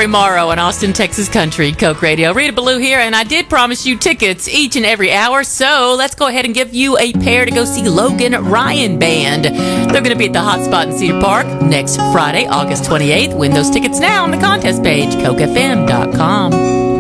Lori Morrow on Austin, Texas Country, Coke Radio. Rita Ballou here, and I did promise you tickets each and every hour, so let's go ahead and give you a pair to go see Logan Ryan Band. They're going to be at the Hot Spot in Cedar Park next Friday, August 28th. Win those tickets now on the contest page, cokefm.com.